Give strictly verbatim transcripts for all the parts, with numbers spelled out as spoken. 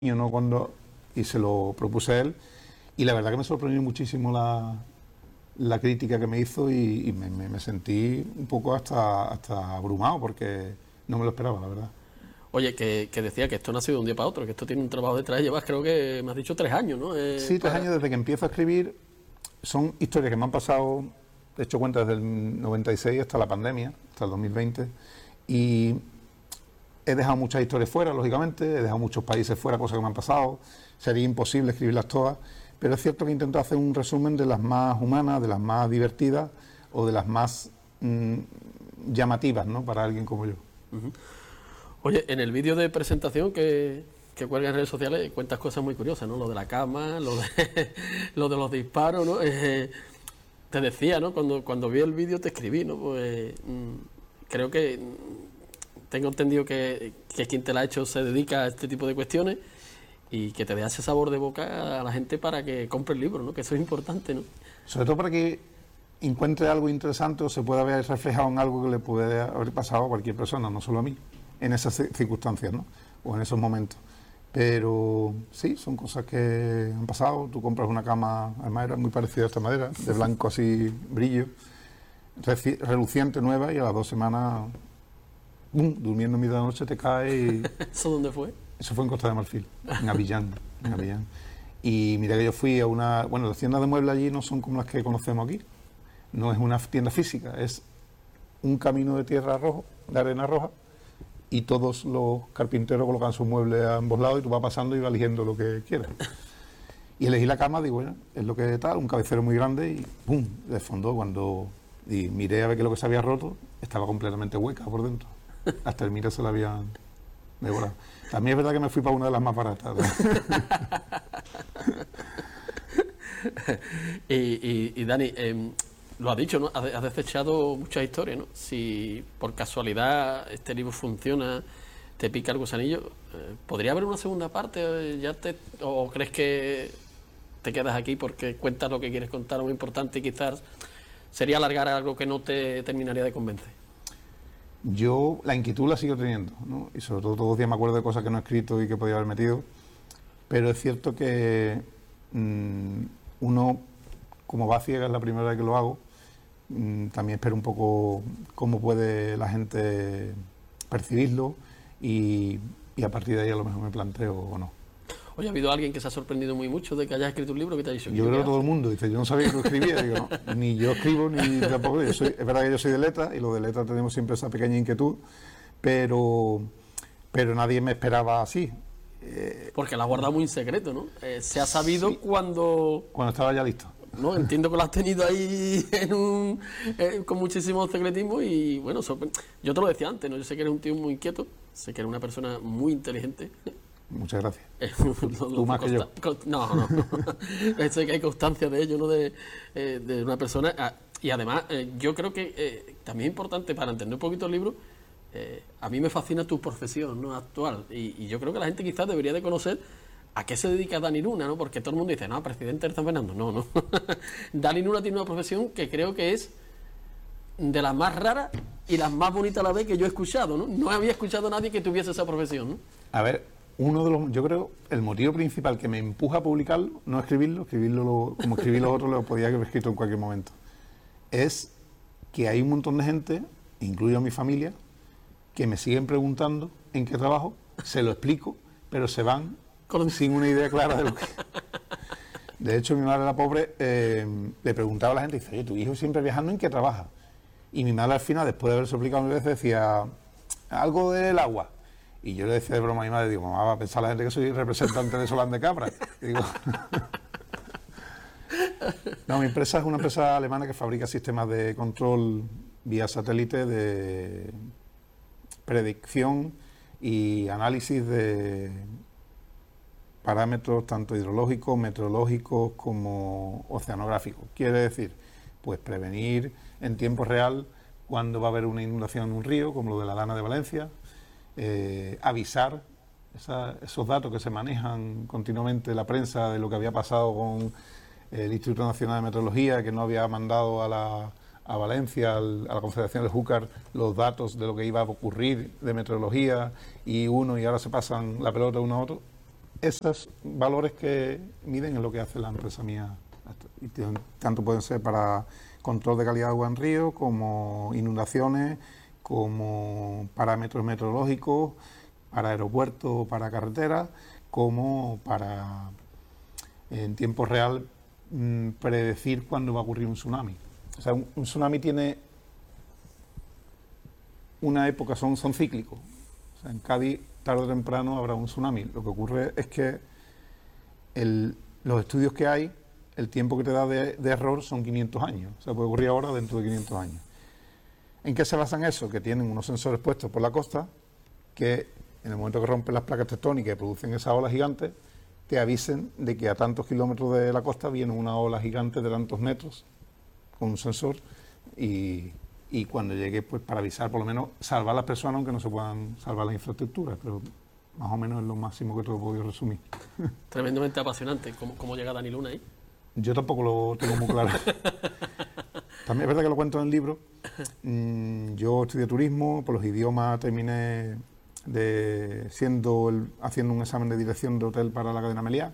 ¿no? Cuando, y se lo propuse a él, y la verdad que me sorprendió muchísimo la, la crítica que me hizo y, y me, me, me sentí un poco hasta, hasta abrumado porque no me lo esperaba, la verdad. Oye, que, que decía que esto no ha sido de un día para otro, que esto tiene un trabajo detrás, llevas creo que me has dicho tres años, ¿no? Eh, Sí, tres para... años desde que empiezo a escribir. Son historias que me han pasado, he hecho cuenta desde el noventa y seis hasta la pandemia, hasta el dos mil veinte, y he dejado muchas historias fuera, lógicamente, he dejado muchos países fuera, cosas que me han pasado, sería imposible escribirlas todas, pero es cierto que intento hacer un resumen de las más humanas, de las más divertidas o de las más mmm, llamativas, ¿no?, para alguien como yo. Uh-huh. Oye, en el vídeo de presentación que, que cuelga en redes sociales cuentas cosas muy curiosas, ¿no? Lo de la cama, lo de, lo de los disparos, ¿no? Eh, te decía, ¿no? Cuando, cuando vi el vídeo te escribí, ¿no? Pues mmm, creo que mmm, tengo entendido que, que quien te la ha hecho se dedica a este tipo de cuestiones y que te deja ese sabor de boca a la gente para que compre el libro, ¿no? Que eso es importante, ¿no? Sobre todo para que encuentre algo interesante o se pueda ver reflejado en algo que le puede haber pasado a cualquier persona, no solo a mí, en esas circunstancias, ¿no?, o en esos momentos. Pero sí, son cosas que han pasado. Tú compras una cama, además era muy parecida a esta madera, de blanco así, brillo, reluciente, nueva, y a las dos semanas, ¡bum!, durmiendo en mitad de la noche te cae y... ¿Eso dónde fue? Eso fue en Costa de Marfil, en Abiyán, en Abiyán. Y mira que yo fui a una... Bueno, las tiendas de muebles allí no son como las que conocemos aquí. No es una tienda física, es un camino de tierra rojo, de arena roja, y todos los carpinteros colocan sus muebles a ambos lados y tú vas pasando y vas eligiendo lo que quieras. Y elegí la cama, digo, bueno, es lo que tal, un cabecero muy grande y ¡pum!, desfondó. Cuando y miré a ver qué es lo que se había roto, estaba completamente hueca por dentro. Hasta el mira se la habían devorado. También es verdad que me fui para una de las más baratas. y, y, y Dani, eh, lo has dicho, ¿no? Has, has desechado muchas historias, ¿no? Si por casualidad este libro funciona, te pica el gusanillo, eh, ¿podría haber una segunda parte? ¿Ya te, o crees que te quedas aquí porque cuentas lo que quieres contar, lo muy importante, y quizás sería alargar algo que no te terminaría de convencer? Yo la inquietud la sigo teniendo, ¿no? Y sobre todo todos los días me acuerdo de cosas que no he escrito y que podía haber metido, pero es cierto que mmm, uno, como va a ciegas la primera vez que lo hago, mmm, también espero un poco cómo puede la gente percibirlo y, y a partir de ahí a lo mejor me planteo o no. Oye, ¿ha habido alguien que se ha sorprendido muy mucho de que hayas escrito un libro? ¿Qué te ha dicho? Yo creo que todo el mundo dice, yo no sabía que lo escribía, digo, no, ni yo escribo, ni tampoco, yo soy, es verdad que yo soy de letras, y los de letras tenemos siempre esa pequeña inquietud, pero, pero nadie me esperaba así. Eh, Porque la has guardado muy en secreto, ¿no? Eh, se ha sabido sí, cuando... Cuando estaba ya listo. No, entiendo que lo has tenido ahí en un, eh, con muchísimo secretismo y, bueno, yo te lo decía antes, ¿no? Yo sé que eres un tío muy inquieto, sé que eres una persona muy inteligente. Muchas gracias. lo, lo, Tú más que yo. No, no. Sé que hay constancia de ello, ¿no? De, eh, de una persona. Ah, y además, eh, yo creo que eh, también es importante para entender un poquito el libro. Eh, a mí me fascina tu profesión, ¿no?, actual. Y, y yo creo que la gente quizás debería de conocer a qué se dedica Dani Luna, ¿no? Porque todo el mundo dice, no, presidente de San Fernando. No, no. Dani Luna tiene una profesión que creo que es de las más raras y las más bonitas a la vez que yo he escuchado, ¿no? No había escuchado a nadie que tuviese esa profesión, ¿no? A ver. Uno de los, yo creo, el motivo principal que me empuja a publicarlo, no escribirlo, escribirlo lo, como escribí los otros, lo podía haber escrito en cualquier momento, es que hay un montón de gente, incluido a mi familia, que me siguen preguntando en qué trabajo, se lo explico, pero se van sin una idea clara de lo que... De hecho, mi madre, la pobre, eh, le preguntaba a la gente, dice, oye, tu hijo siempre viajando, ¿en qué trabaja? Y mi madre al final, después de haberse explicado mil veces, decía, algo del agua. Y yo le decía de broma a mi madre, digo, mamá, va a pensar la gente que soy representante de Solán de Cabra. Y digo, no, mi empresa es una empresa alemana que fabrica sistemas de control vía satélite de predicción y análisis de parámetros tanto hidrológicos, meteorológicos como oceanográficos. Quiere decir, pues prevenir en tiempo real cuando va a haber una inundación en un río, como lo de la Lana de Valencia. Eh, avisar esa, esos datos que se manejan continuamente en la prensa de lo que había pasado con el Instituto Nacional de Meteorología, que no había mandado a, la, a Valencia, al, a la Confederación del Júcar, los datos de lo que iba a ocurrir de meteorología, y uno y ahora se pasan la pelota uno a otro. esos valores que miden es lo que hace la empresa mía. Y tanto pueden ser para control de calidad de agua en río, como inundaciones, como parámetros meteorológicos, para aeropuertos, para carreteras, como para, en tiempo real, mmm, predecir cuándo va a ocurrir un tsunami. O sea, un, un tsunami tiene una época, son, son cíclicos. O sea, en Cádiz, tarde o temprano, habrá un tsunami. Lo que ocurre es que el, los estudios que hay, el tiempo que te da de, de error son quinientos años. O sea, puede ocurrir ahora dentro de quinientos años. ¿En qué se basan eso? Que tienen unos sensores puestos por la costa que, en el momento que rompen las placas tectónicas y producen esas olas gigantes, te avisen de que a tantos kilómetros de la costa viene una ola gigante de tantos metros con un sensor y, y cuando llegue, pues para avisar, por lo menos salvar a las personas, aunque no se puedan salvar las infraestructuras, pero más o menos es lo máximo que te lo he podido resumir. Tremendamente apasionante. ¿Cómo, cómo llega Dani Luna ahí? Yo tampoco lo tengo muy claro. También es verdad que lo cuento en el libro. Yo estudié turismo, por los idiomas terminé de siendo el, haciendo un examen de dirección de hotel para la cadena Meliá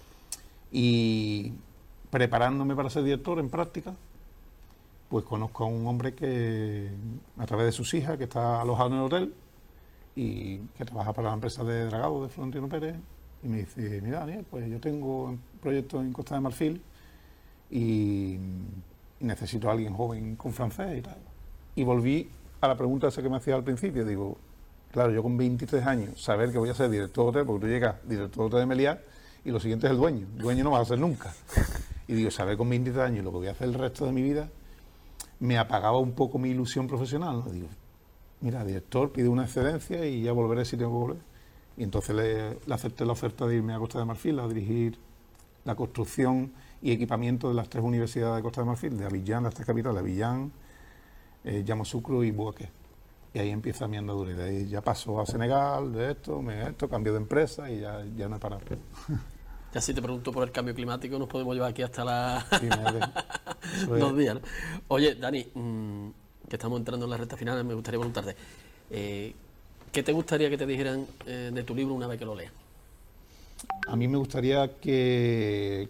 y preparándome para ser director en práctica, pues conozco a un hombre que, a través de sus hijas, que está alojado en el hotel y que trabaja para la empresa de dragado de Florentino Pérez, y me dice, mira Daniel, pues yo tengo un proyecto en Costa de Marfil y, y necesito a alguien joven con francés y tal. Y volví a la pregunta esa que me hacía al principio, digo, claro, yo con veintitrés años, saber que voy a ser director de hotel, porque tú llegas director de hotel de Meliá y lo siguiente es el dueño, el dueño no va a ser nunca. Y digo, saber con veintitrés años lo que voy a hacer el resto de mi vida, me apagaba un poco mi ilusión profesional, ¿no? Digo, mira, director, pide una excedencia y ya volveré si tengo que volver. Y entonces le, le acepté la oferta de irme a Costa de Marfil a dirigir la construcción y equipamiento de las tres universidades de Costa de Marfil, de Abiyán, las tres capitales, Abiyán, eh, Yamoussoukro y Bouaké. Y ahí empieza mi andadura. Y de ahí ya paso a Senegal, de esto, me esto, cambio de empresa y ya, ya no he parado. Ya si te pregunto por el cambio climático, nos podemos llevar aquí hasta la... Sí, dos días, ¿no? Oye, Dani, mmm, que estamos entrando en la recta final, me gustaría preguntarte, eh, ¿qué te gustaría que te dijeran eh, de tu libro una vez que lo leas? A mí me gustaría que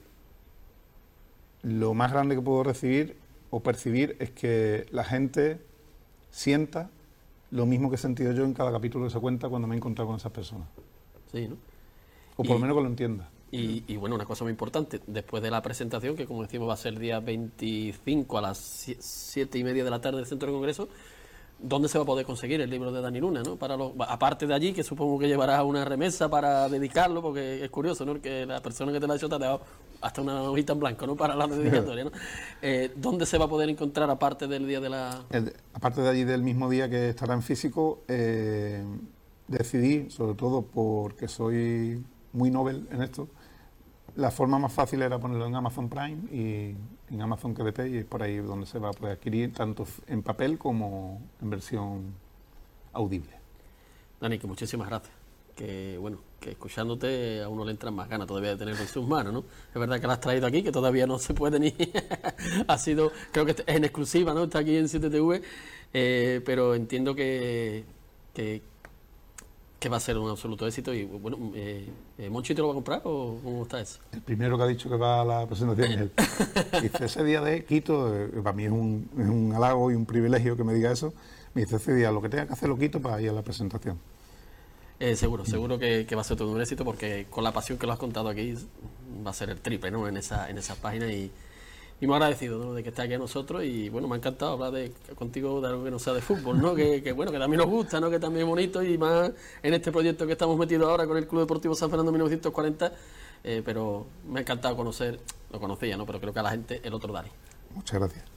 lo más grande que puedo recibir o percibir es que la gente sienta lo mismo que he sentido yo en cada capítulo que se cuenta cuando me he encontrado con esas personas. Sí, ¿no? O por lo menos que lo entienda. Y, y bueno, una cosa muy importante, después de la presentación, que como decimos va a ser el día veinticinco a las siete y media de la tarde del Centro de Congreso, ¿dónde se va a poder conseguir el libro de Dani Luna, ¿no? Para los, aparte de allí, que supongo que llevarás una remesa para dedicarlo, porque es curioso, ¿no? Que la persona que te la ha hecho te ha dado hasta una hojita en blanco, ¿no? Para la dedicatoria, ¿no? Eh, ¿Dónde se va a poder encontrar aparte del día de la...? El, aparte de allí del mismo día que estará en físico, eh, decidí, sobre todo porque soy muy novel en esto, la forma más fácil era ponerlo en Amazon Prime y en Amazon K D P, y es por ahí donde se va a poder adquirir tanto en papel como en versión audible. Dani, que muchísimas gracias. Que bueno, que escuchándote a uno le entran más ganas todavía de tenerlo en sus manos, ¿no? Es verdad que lo has traído aquí, que todavía no se puede ni... ha sido, creo que es en exclusiva, ¿no? Está aquí en siete T V, eh, pero entiendo que, que que va a ser un absoluto éxito. Y bueno, eh, eh, ¿Monchi te lo va a comprar o cómo está eso? El primero que ha dicho que va a la presentación es él. Dice, ese día de Quito, eh, para mí es un, es un halago y un privilegio que me diga eso. Me dice, ese día lo que tenga que hacer lo quito para ir a la presentación. Eh, seguro, seguro que, que va a ser todo un éxito, porque con la pasión que lo has contado aquí va a ser el triple, ¿no? En esa, en esa página, y, y muy agradecido, ¿no? De que estés aquí a nosotros. Y bueno, me ha encantado hablar de, contigo de algo que no sea de fútbol, ¿no? que, que bueno, que también nos gusta, ¿no? Que también es bonito, y más en este proyecto que estamos metidos ahora con el Club Deportivo San Fernando mil novecientos cuarenta, eh, pero me ha encantado conocer, lo conocía, ¿no? Pero creo que a la gente el otro Dani. Muchas gracias.